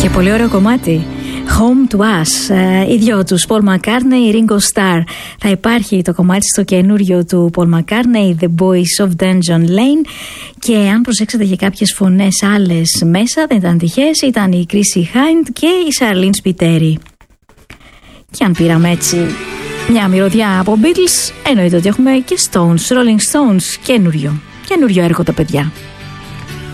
Και πολύ ωραίο κομμάτι. Home to Us. Οι δυο τους, Paul McCartney, Ringo Starr. Θα υπάρχει το κομμάτι στο καινούριο του Paul McCartney, The Boys of Dungeon Lane. Και αν προσέξετε και κάποιες φωνές άλλες μέσα, δεν ήταν τυχαίες, ήταν η Chrissy Hind και η Charlene Spiteri. Και αν πήραμε έτσι μια μυρωδιά από Beatles, εννοείται ότι έχουμε και Stones, Rolling Stones, καινούριο έργο τα παιδιά.